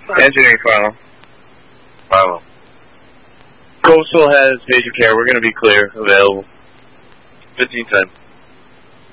Engineering final. Final. Coastal has major care. We're going to be clear. Available. 1510.